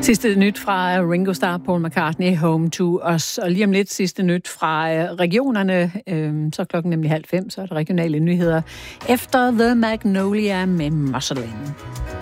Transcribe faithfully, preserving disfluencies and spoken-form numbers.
Sidste nyt fra Ringo Starr, Paul McCartney, Home to Us. Og lige om lidt sidste nyt fra regionerne. Så er klokken nemlig halv fem, så er der regionale nyheder. Efter The Magnolia med Musselin.